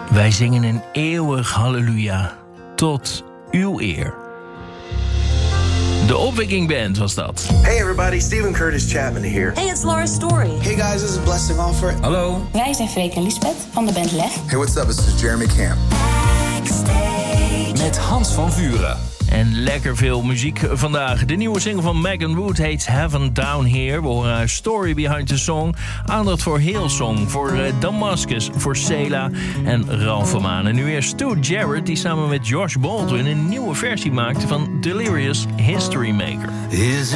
Wij zingen een eeuwig halleluja tot uw eer. De Opwekking Band was dat. Hey everybody, Stephen Curtis Chapman here. Hey, it's Laura Story. Hey guys, this is Blessing Offer. Hallo. Wij zijn Freek en Lisbeth van de band Leg. Hey, what's up? This is Jeremy Camp. Met Hans van Vuren. En lekker veel muziek vandaag. De nieuwe single van Megan Wood heet Heaven Down Here. We horen haar story behind the song. Aandacht voor Hillsong, voor Damascus, voor Sela en Ralph van Maan. En nu eerst Stu Jarrett, die samen met Josh Baldwin een nieuwe versie maakte van Delirious History Maker. Is